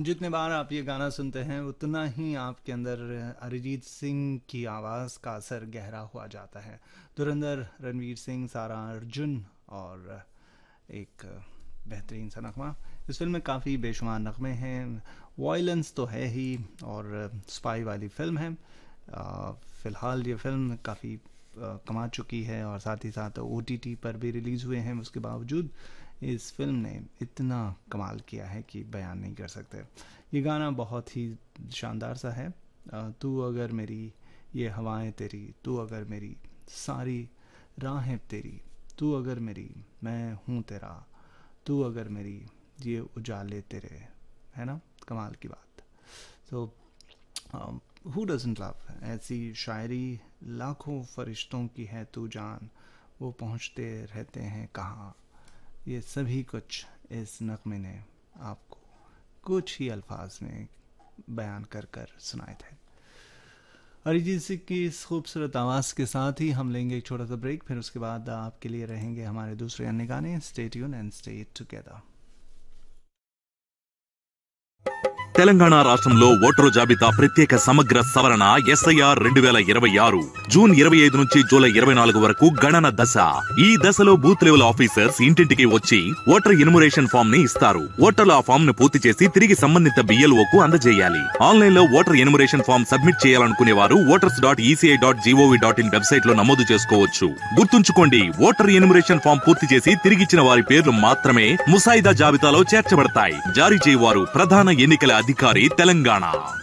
जितने बार आप ये गाना सुनते हैं उतना ही आपके अंदर अरिजीत सिंह की आवाज़ का असर गहरा हुआ जाता है। धुरंधर, रणवीर सिंह, सारा अर्जुन और एक बेहतरीन सा नगमा। इस फिल्म में काफ़ी बेशुमार नगमे हैं, वॉयलेंस तो है ही और स्पाई वाली फिल्म है। फ़िलहाल ये फिल्म काफ़ी कमा चुकी है और साथ ही साथ OTT पर भी रिलीज़ हुए हैं। उसके बावजूद इस फिल्म ने इतना कमाल किया है कि बयान नहीं कर सकते। ये गाना बहुत ही शानदार सा है। तू अगर मेरी ये हवाएं तेरी, तू अगर मेरी सारी राहें तेरी, तू अगर मेरी मैं हूँ तेरा, तू अगर मेरी ये उजाले तेरे, है ना, कमाल की बात। तो हु डजंट लव, ऐसी शायरी लाखों फरिश्तों की है तू जान, वो पहुँचते रहते हैं कहाँ। ये सभी कुछ इस नगमे ने आपको कुछ ही अल्फाज में बयान कर कर सुनाए थे। अरिजीत सिंह की इस खूबसूरत आवाज़ के साथ ही हम लेंगे एक छोटा सा ब्रेक, फिर उसके बाद आपके लिए रहेंगे हमारे दूसरे अन्य गाने। Stay tune and stay together. Telangana రాష్ట్రంలో ఓటరు జాబితా ప్రత్యేక సమగ్ర సవరణ SIR 2026 జూన్ 25 నుంచి జూలై 24 వరకు గణన దశ. ఈ దశలో బూత్ లెవెల్ ఆఫీసర్స్ ఇంటింటికి వచ్చి ఓటర్ ఎన్యుమరేషన్ ఫామ్ ని ఇస్తారు. ఓటర్లు ఆ ఫామ్ ను పూర్తి చేసి తిరిగి సంబంధిత BLO కు అందజేయాలి. ఆన్లైన్ లో ఓటర్ ఎన్యుమరేషన్ ఫామ్ సబ్మిట్ చేయాలనుకునే వారు voters.eci.gov.in వెబ్సైట్ లో నమోదు చేసుకోవచ్చు. గుర్తుంచుకోండి, ఓటర్ ఎన్యుమరేషన్ ఫామ్ పూర్తి చేసి తిరిగిచ్చిన వారి పేర్లు మాత్రమే ముసాయిదా జాబితాలో చేర్చబడతాయి. జారీ చేయవారు ప్రధాన ఎన్నికల అధికారి తెలంగాణ.